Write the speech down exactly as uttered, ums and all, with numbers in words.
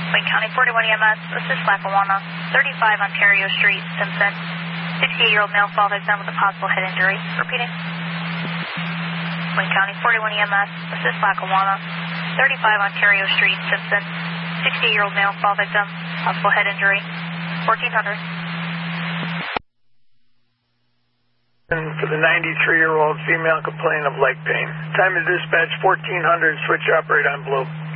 Wayne County forty-one E M S, assist Lackawanna, thirty-five Ontario Street, Simpson. sixty-eight-year-old male fall victim with a possible head injury. Repeating. Wayne County forty-one E M S, assist Lackawanna, thirty-five Ontario Street, Simpson. sixty-eight-year-old male fall victim, possible head injury. fourteen hundred. For the ninety-three-year-old female complaining of leg pain. Time to dispatch fourteen hundred, switch operator on blue.